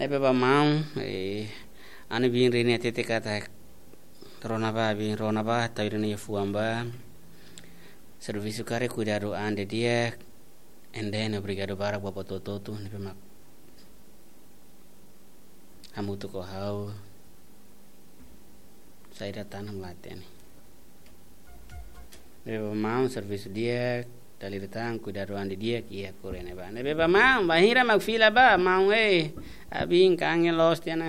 beba mau ane bin rene tete kata rona ba tawirene fuamba serviço care cuidado ande dia endene obrigado para bapa toto ne pemak amu tu ko hau saya datang melatih beba mau serviço dia dali datang cuidado ande dia kia korene ba ne beba mau bahira mak fila ba mau abin kangen los tiana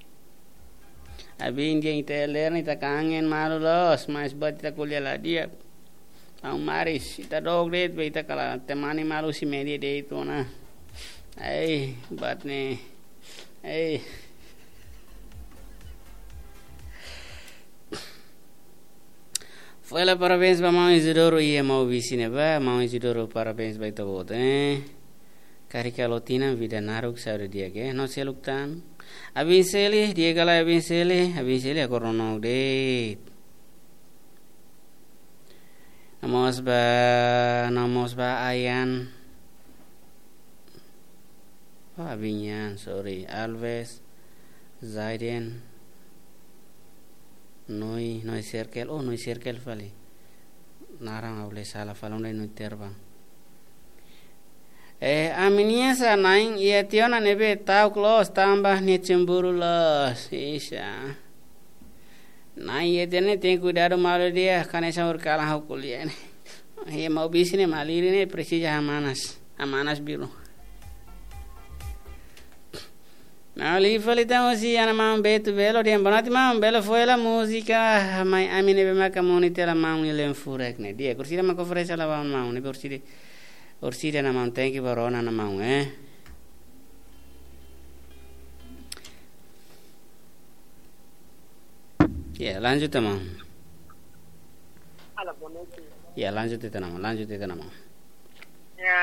abin dia iteler ni ta kangen malu los mas bat ta kuliah la dia ang maris ita dog red be ita kala temani malu si media de itu na bat ne Foi lá parabéns para mãe Isidoro e a mãe Vicine ba mãe Isidoro parabéns para todo Karika lotina vida naruk sauri dia ke no seluktan abin seli dia kala abin seli koronok det namos ba ayan abinyan sorry Alves Zaiden noi circle fali narang avle sala falon noi terbang aminia sa naing ia tiona nebe tau klos tambah ni cemburu los isa nai ia tene ten cuidado malu dia kane saur kalah kuliah ia mau bisine maliri ne presija amanas biru na li falita si ana mam betu belo dia banati mam belo foi la musica mai amine be ma comunità la mam ni len furek ne dia kursi ma ko fresa la mam ne kursi na mam thank you barona na mam ya lanjut mam ala boneti ya lanjut itu nama ya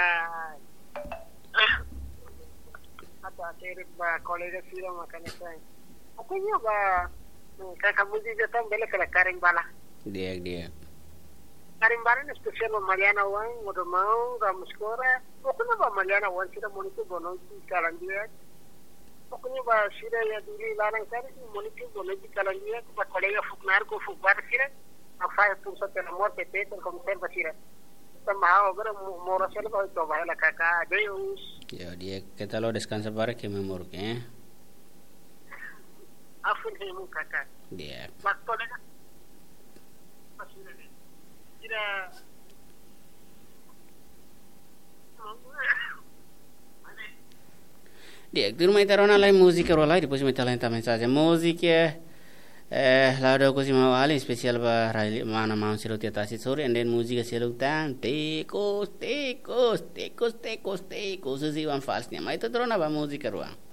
ata seri ba kolega sira makanya saya aku nyoba kamu juga tahu bela kala karing bala dia karing bala ni spesial Mariana Wang modo mau ramuskora aku nyoba Mariana Wang sira monitu bononti kalan dia aku nyoba sira ya dili larang kari monitu bononti kalan dia ba kolega fuknar ko fukbar sira afai pulsa tena mor pepe kon konserva sira Tamao agora mora sela ba to ba la kaka Deus ya dia kita lo descansa para que memor ke afun he mu kaka dia waktu lega pasira ni kira dia di rumah itu orang lain musik rola di posisi metal entah saja musik lalu aku sih mau alih spesial bah mana mau silo tiatasi sore and then musik silo tan tekos sih wan falsnya, mas itu terus apa musik ruang